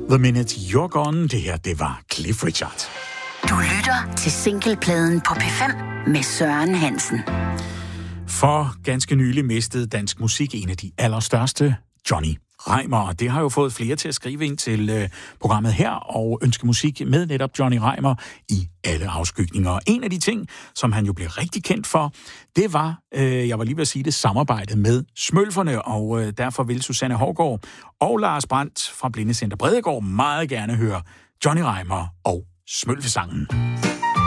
The Minute You're Gone. Det her, det var Cliff Richard. Du lytter til Singlepladen på P5 med Søren Hansen. For ganske nylig mistede dansk musik en af de allerstørste, Johnny Reimer. Og det har jo fået flere til at skrive ind til programmet her og ønske musik med netop Johnny Reimer i alle afskygninger. Og en af de ting, som han jo blev rigtig kendt for, det var, jeg var lige ved at sige det, samarbejdet med Smølferne. Og derfor vil Susanne Hougaard og Lars Brandt fra Blindecenter Bredegård meget gerne høre Johnny Reimer og Smølfesangen.